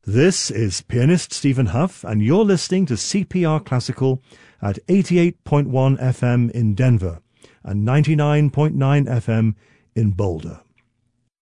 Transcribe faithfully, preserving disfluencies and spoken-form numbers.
This is pianist Stephen Huff, and you're listening to C P R Classical at eighty-eight point one F M in Denver and ninety-nine point nine F M in Boulder.